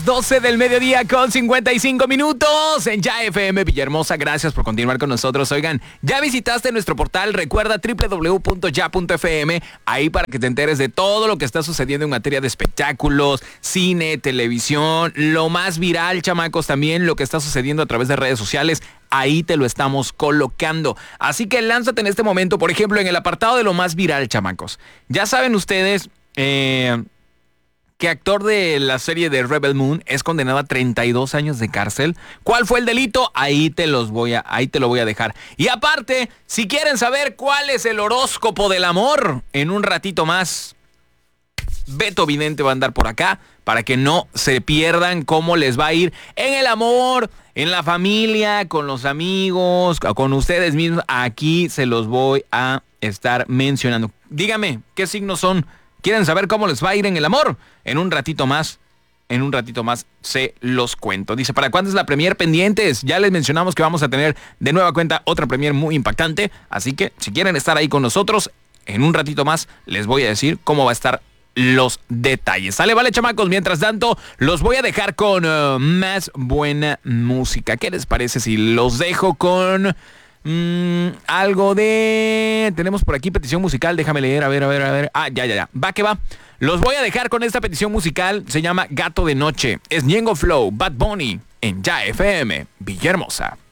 12 del mediodía con 55 minutos en Ya FM Villahermosa. Gracias por continuar con nosotros. Oigan, ¿ya visitaste nuestro portal? Recuerda www.ya.fm, ahí para que te enteres de todo lo que está sucediendo en materia de espectáculos, cine, televisión, lo más viral, chamacos, también lo que está sucediendo a través de redes sociales. Ahí te lo estamos colocando. Así que lánzate en este momento, por ejemplo, en el apartado de lo más viral, chamacos. Ya saben ustedes que actor de la serie de Rebel Moon es condenado a 32 años de cárcel. ¿Cuál fue el delito? Ahí te lo voy a dejar. Y aparte, si quieren saber cuál es el horóscopo del amor, en un ratito más, Beto Vidente va a andar por acá para que no se pierdan cómo les va a ir en el amor, en la familia, con los amigos, con ustedes mismos. Aquí se los voy a estar mencionando. Dígame, ¿qué signos son? ¿Quieren saber cómo les va a ir en el amor? En un ratito más se los cuento. Dice, ¿para cuándo es la premier pendientes? Ya les mencionamos que vamos a tener de nueva cuenta otra premier muy impactante. Así que si quieren estar ahí con nosotros, en un ratito más les voy a decir cómo va a estar los detalles. Sale, vale, chamacos. Mientras tanto, los voy a dejar con más buena música. ¿Qué les parece si los dejo con algo de... Tenemos por aquí petición musical, déjame leer, a ver. Ya. Va que va. Los voy a dejar con esta petición musical, se llama Gato de Noche. Es Ñengo Flow, Bad Bunny, en Ya FM, Villahermosa.